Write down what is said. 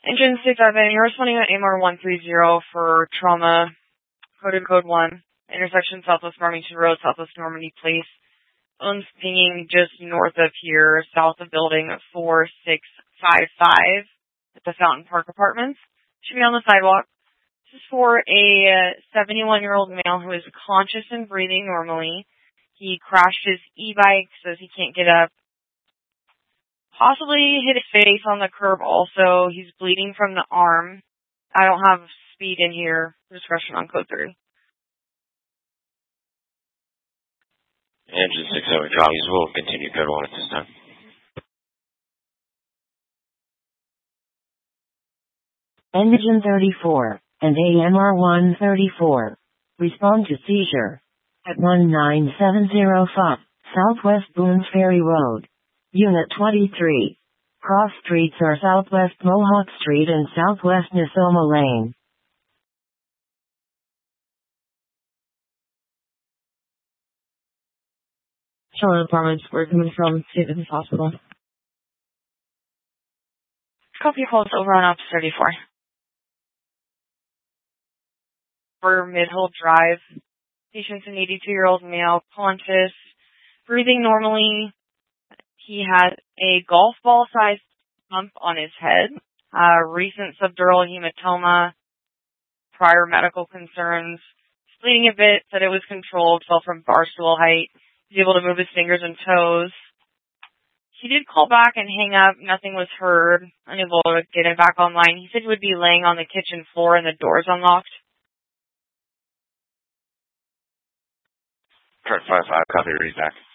Engine 6 Advent, you're responding to AMR 130 for trauma, code 1, intersection Southwest Farmington Road, Southwest Normandy Place. Phone's pinging just north of here, south of building 4655 at the Fountain Park Apartments. Should be on the sidewalk. This is for a 71-year-old male who is conscious and breathing normally. He crashed his e-bike, says he can't get up. Possibly hit his face on the curb also. He's bleeding from the arm. I don't have speed in here. Discretion on code 3. Engine 6 over copies. We'll continue code 1 at this time. Engine 34 and AMR 134. Respond to seizure at 19705 Southwest Boones Ferry Road. Unit 23. Cross streets are Southwest Mohawk Street and Southwest Nisoma Lane. Charlotte Apartments, we're coming from St. Vincent's Hospital. Copy holds over on Ops 34. For Mid-Hill Drive, patient's an 82-year-old male, conscious, breathing normally. He had a golf ball-sized bump on his head, recent subdural hematoma, prior medical concerns, bleeding a bit, said it was controlled, fell from bar stool height. He's able to move his fingers and toes. He did call back and hang up. Nothing was heard. Unable to get him back online. He said he would be laying on the kitchen floor and the doors unlocked. Kurt 5-5, copy, read back.